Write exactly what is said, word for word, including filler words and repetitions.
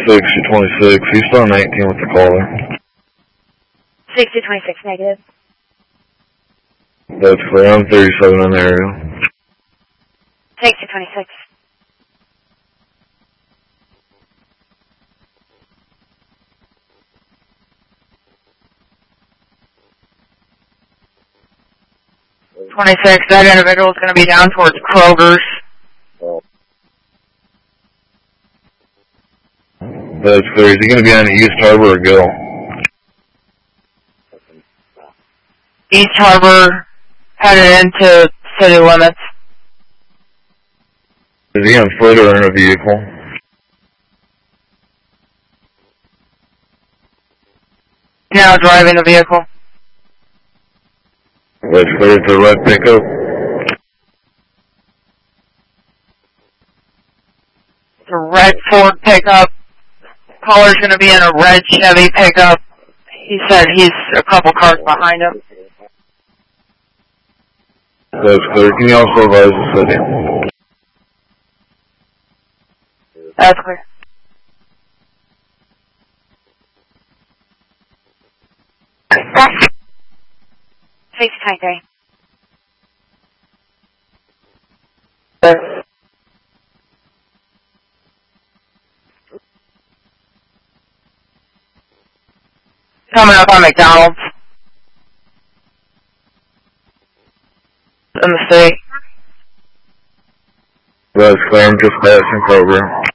sixty twenty-six, he's still on eighteen with the caller. sixty twenty-six negative. That's clear, I'm thirty-seven in the area. sixty twenty-six. twenty-six, that individual is going to be down towards Kroger's. That's clear. Is he going to be on the East Harbor or Gill? East Harbor, headed into city limits. Is he on foot or in a vehicle? Now driving a vehicle. That's clear. It's a red pickup. It's a red Ford pickup. Caller's going to be in a red Chevy pickup. He said he's a couple cars behind him. That's clear. Can you also advise the city? That's clear. six twenty-three. Coming up on McDonald's. In the city. That's clear. I'm just passing Kroger.